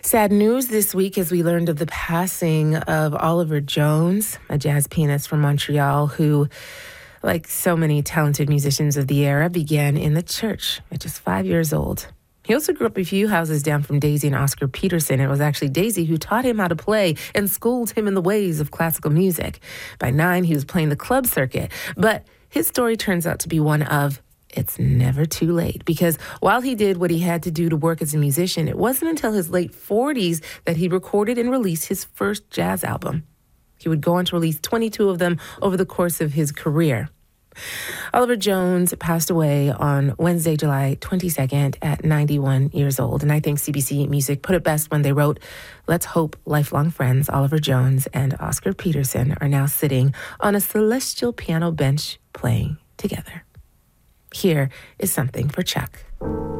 Sad news this week as we learned of the passing of Oliver Jones, a jazz pianist from Montreal who, like so many talented musicians of the era, began in the church at just 5 years old. He also grew up a few houses down from Daisy and Oscar Peterson. It was actually Daisy who taught him how to play and schooled him in the ways of classical music. By 9, he was playing the club circuit, but his story turns out to be one of it's never too late, because while he did what he had to do to work as a musician, it wasn't until his late 40s that he recorded and released his first jazz album. He would go on to release 22 of them over the course of his career. Oliver Jones passed away on Wednesday, July 22nd at 91 years old. And I think CBC Music put it best when they wrote, "Let's hope lifelong friends Oliver Jones and Oscar Peterson are now sitting on a celestial piano bench playing together." Here is something for Chuck.